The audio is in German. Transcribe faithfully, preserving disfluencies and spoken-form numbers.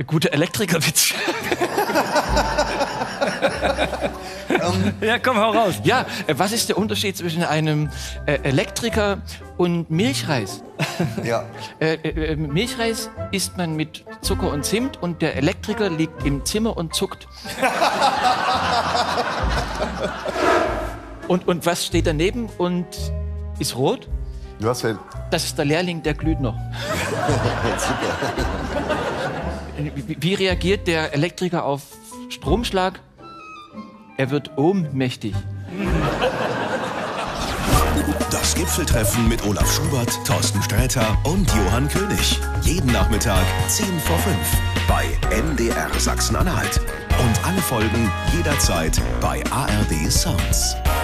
guter Elektrikerwitz. ähm, ja, komm, hau raus. Ja, äh, was ist der Unterschied zwischen einem äh, Elektriker und Milchreis? ja. Äh, äh, Milchreis isst man mit Zucker und Zimt und der Elektriker liegt im Zimmer und zuckt. und, und was steht daneben und ist rot? Was denn? Das ist der Lehrling, der glüht noch. wie, wie reagiert der Elektriker auf Stromschlag? Er wird ohnmächtig. Das Gipfeltreffen mit Olaf Schubert, Thorsten Sträter und Johann König. Jeden Nachmittag zehn vor fünf bei N D R Sachsen-Anhalt. Und alle Folgen jederzeit bei A R D Sounds.